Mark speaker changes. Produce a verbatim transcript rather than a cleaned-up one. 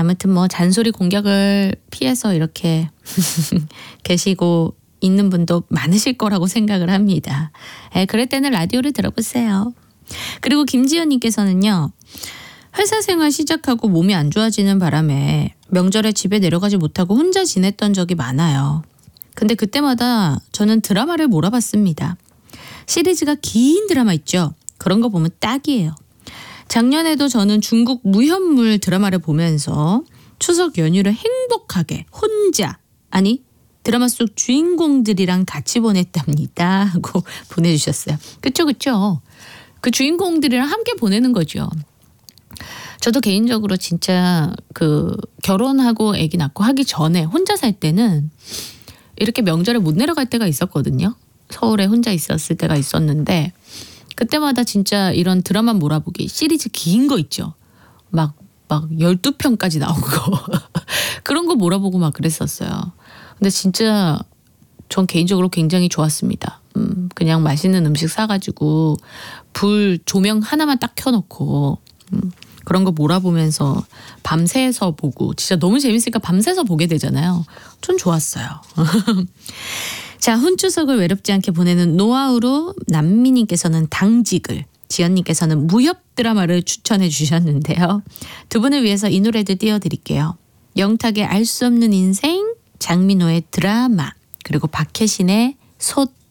Speaker 1: 아무튼 뭐 잔소리 공격을 피해서 이렇게 계시고 있는 분도 많으실 거라고 생각을 합니다. 에, 그럴 때는 라디오를 들어보세요. 그리고 김지연님께서는요. 회사 생활 시작하고 몸이 안 좋아지는 바람에 명절에 집에 내려가지 못하고 혼자 지냈던 적이 많아요. 근데 그때마다 저는 드라마를 몰아봤습니다. 시리즈가 긴 드라마 있죠. 그런 거 보면 딱이에요. 작년에도 저는 중국 무현물 드라마를 보면서 추석 연휴를 행복하게 혼자 아니 드라마 속 주인공들이랑 같이 보냈답니다 하고 보내주셨어요. 그쵸 그쵸. 그 주인공들이랑 함께 보내는 거죠. 저도 개인적으로 진짜 그 결혼하고 아기 낳고 하기 전에 혼자 살 때는 이렇게 명절에 못 내려갈 때가 있었거든요. 서울에 혼자 있었을 때가 있었는데 그때마다 진짜 이런 드라마 몰아보기 시리즈 긴 거 있죠. 막, 막 열두 편까지 나온 거. 그런 거 몰아보고 막 그랬었어요. 근데 진짜 전 개인적으로 굉장히 좋았습니다. 음, 그냥 맛있는 음식 사가지고 불 조명 하나만 딱 켜놓고 음, 그런 거 몰아보면서 밤새서 보고 진짜 너무 재밌으니까 밤새서 보게 되잖아요. 전 좋았어요. 자, 훈추석을 외롭지 않게 보내는 노하우로 남미님께서는 당직을, 지연님께서는 무협 드라마를 추천해 주셨는데요. 두 분을 위해서 이 노래도 띄워드릴게요. 영탁의 알 수 없는 인생, 장민호의 드라마, 그리고 박혜신의 솥.